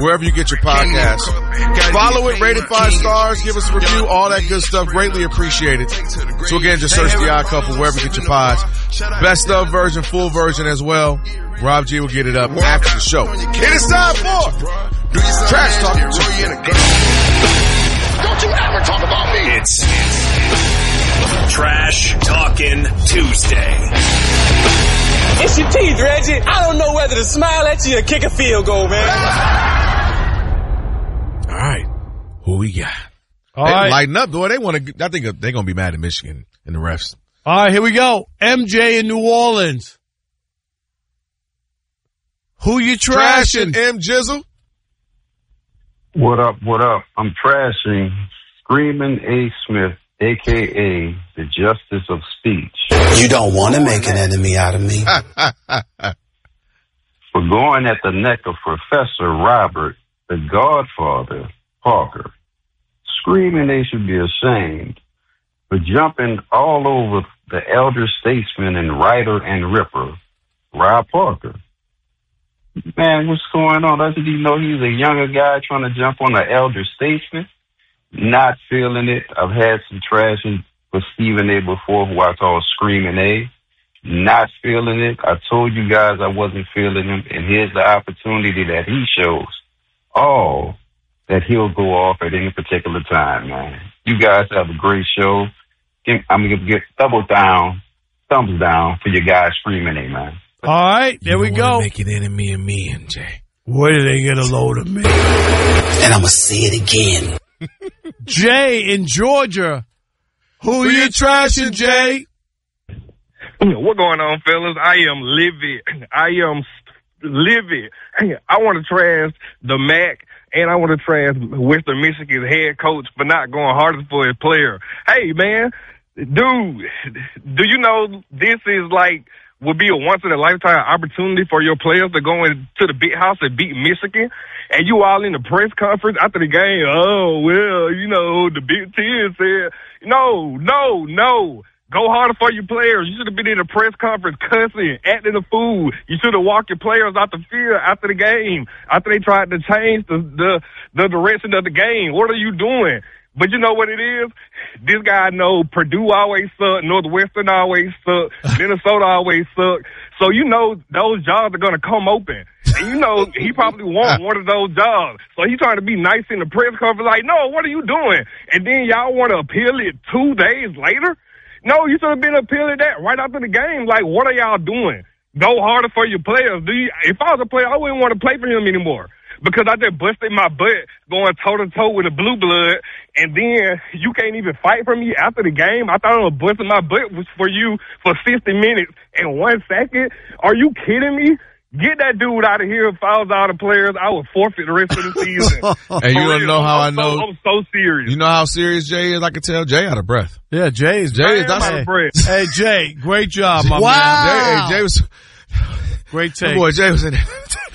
Wherever you get your podcast. Follow it, rate it 5 stars, give us a review, all that good stuff. Greatly appreciated. So again, just search The Odd Couple wherever you get your pods. Best of version, full version as well. Rob G will get it up after the show. It is time for Trash Talk. Don't you ever talk about me. It's Trash Talking Tuesday. It's your teeth, Reggie. I don't know whether to smile at you or kick a field goal, man. All right. Who we got? All They right. lighten up, though. I think they're going to be mad at Michigan and the refs. All right, here we go. MJ in New Orleans. Who you trashing? M. Jizzle. What up, what up? I'm trashing Screaming A. Smith, a.k.a. the Justice of Speech. You don't want to make an enemy out of me. For going at the neck of Professor Robert, the Godfather, Parker. Screaming they should be ashamed for jumping all over the elder statesman and writer and ripper, Rob Parker. Man, what's going on? Doesn't he know he's a younger guy trying to jump on an elder statesman? Not feeling it. I've had some trashing with Stephen A. before, who I call Screaming A. Not feeling it. I told you guys I wasn't feeling him, and here's the opportunity that he shows. Oh, that he'll go off at any particular time, man. You guys have a great show. I'm going to get thumbs down for your guys Screaming A, man. All right, there we go. Make an enemy of me, MJ. Where did they get a load of me? And I'm going to say it again. Jay in Georgia. Who you trashing, Jay? What's going on, fellas? I am livid. I want to trash the MAC, and I want to trash Western Michigan's head coach for not going harder for his player. Hey, man, dude, do you know this is would be a once-in-a-lifetime opportunity for your players to go into the big house and beat Michigan, and you all in the press conference after the game, oh, well, the Big Ten said, no. Go harder for your players. You should have been in a press conference cussing, acting a fool. You should have walked your players out the field after the game, after they tried to change the direction of the game. What are you doing? But you know what it is? This guy knows Purdue always sucked, Northwestern always sucked, Minnesota always sucked. So those jobs are going to come open. And he probably wants one of those jobs. So he's trying to be nice in the press conference like, no, what are you doing? And then y'all want to appeal it 2 days later? No, you should have been appealing that right after the game. Like, what are y'all doing? Go harder for your players. If I was a player, I wouldn't want to play for him anymore. Because I just busted my butt going toe-to-toe with a blue blood, and then you can't even fight for me after the game. I thought I was busting my butt was for you for 60 minutes and 1 second. Are you kidding me? Get that dude out of here. If I was out of players, I would forfeit the rest of the season. And you don't know how I know. I'm so serious. You know how serious Jay is? I can tell Jay out of breath. Yeah, Jay is out of breath. Hey, Jay, great job, my man. Jay was great take. Boy, Jay was in it.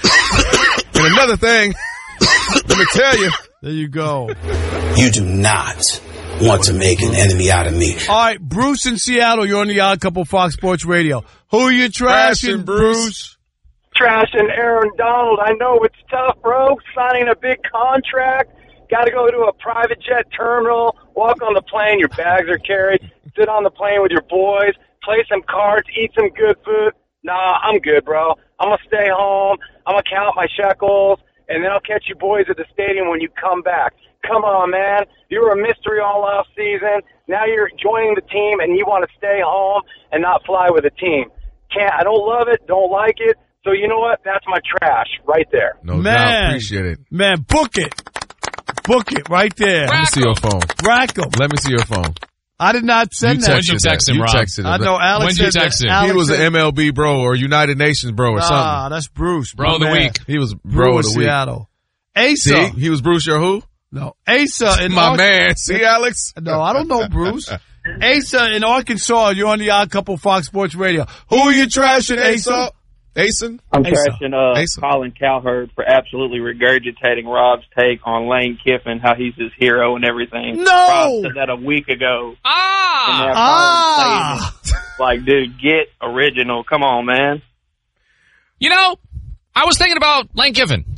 And another thing, let me tell you. There you go. You do not want to make an enemy out of me. All right, Bruce in Seattle, you're on the Odd Couple Fox Sports Radio. Who are you trashing, Bruce? Trashing Aaron Donald. I know it's tough, bro. Signing a big contract. Got to go to a private jet terminal, walk on the plane, your bags are carried, sit on the plane with your boys, play some cards, eat some good food. Nah, I'm good, bro. I'm going to stay home. I'm going to count my shekels, and then I'll catch you boys at the stadium when you come back. Come on, man. You were a mystery all off season. Now you're joining the team, and you want to stay home and not fly with the team. I don't love it, don't like it. So you know what? That's my trash right there. No doubt. Appreciate it. Man, book it. Book it right there. Let me see your phone. Rack 'em. Let me see your phone. I did not send that. When did you text him, Rob? Texted him. I know Alex When did you text him? He was an MLB bro or United Nations bro or something. Ah, that's Bruce. Bro of the week. He was bro of the week. Seattle. Asa. See? He was Bruce your who? No. Asa in my man. See, Alex? No, I don't know Bruce. Asa in Arkansas, you're on the Odd Couple Fox Sports Radio. Who are you trashing, Asa? Asen? I'm trashing Colin Cowherd for absolutely regurgitating Rob's take on Lane Kiffin, how he's his hero and everything. No! Rob said that a week ago. Like, dude, get original. Come on, man. I was thinking about Lane Kiffin.